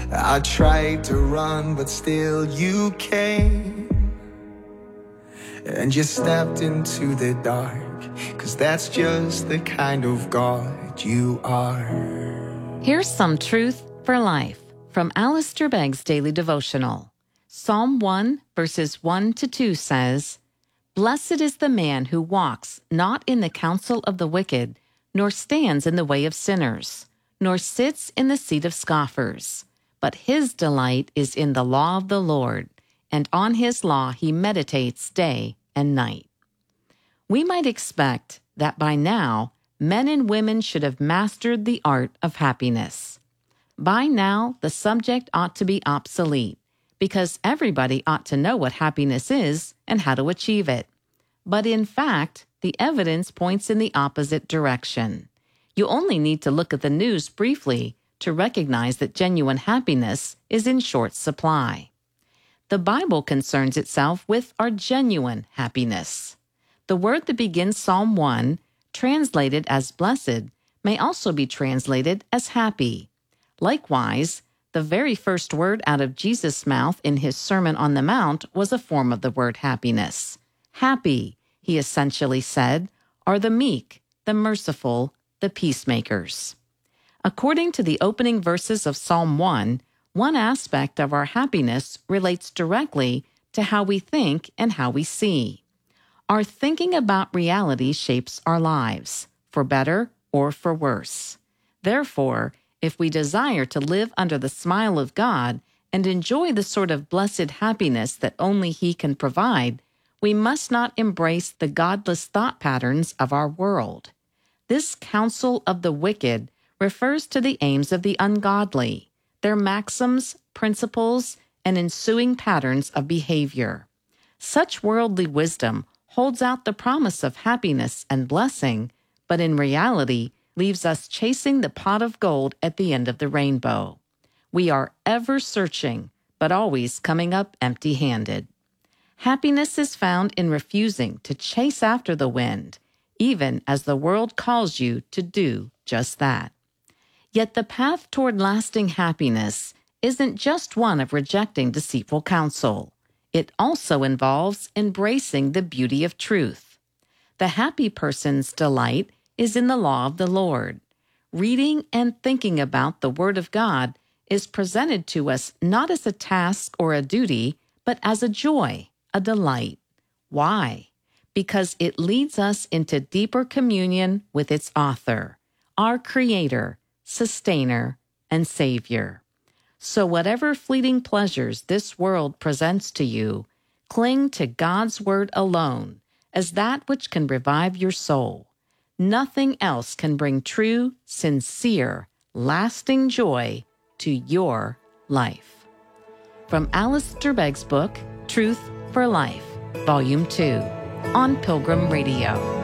I tried to run, but still you came. And you stepped into the dark, 'cause that's just the kind of God you are. Here's some truth for life from Alistair Begg's Daily Devotional. Psalm 1, verses 1 to 2 says, "Blessed is the man who walks not in the counsel of the wicked, nor stands in the way of sinners, nor sits in the seat of scoffers. But his delight is in the law of the Lord, and on his law he meditates day and night." We might expect that by now, men and women should have mastered the art of happiness. By now, the subject ought to be obsolete, because everybody ought to know what happiness is and how to achieve it. But in fact, the evidence points in the opposite direction. You only need to look at the news briefly to recognize that genuine happiness is in short supply. The Bible concerns itself with our genuine happiness. The word that begins Psalm 1, translated as blessed, may also be translated as happy. Likewise, the very first word out of Jesus' mouth in his Sermon on the Mount was a form of the word happiness. Happy, he essentially said, are the meek, the merciful, the peacemakers. According to the opening verses of Psalm 1, one aspect of our happiness relates directly to how we think and how we see. Our thinking about reality shapes our lives, for better or for worse. Therefore, if we desire to live under the smile of God and enjoy the sort of blessed happiness that only He can provide, we must not embrace the godless thought patterns of our world. This counsel of the wicked refers to the aims of the ungodly, their maxims, principles, and ensuing patterns of behavior. Such worldly wisdom holds out the promise of happiness and blessing, but in reality leaves us chasing the pot of gold at the end of the rainbow. We are ever searching, but always coming up empty-handed. Happiness is found in refusing to chase after the wind, even as the world calls you to do just that. Yet the path toward lasting happiness isn't just one of rejecting deceitful counsel. It also involves embracing the beauty of truth. The happy person's delight is in the law of the Lord. Reading and thinking about the Word of God is presented to us not as a task or a duty, but as a joy, a delight. Why? Because it leads us into deeper communion with its author, our Creator, Sustainer, and Savior. So whatever fleeting pleasures this world presents to you, cling to God's Word alone as that which can revive your soul. Nothing else can bring true, sincere, lasting joy to your life. From Alistair Begg's book, Truth for Life, Volume 2, on Pilgrim Radio.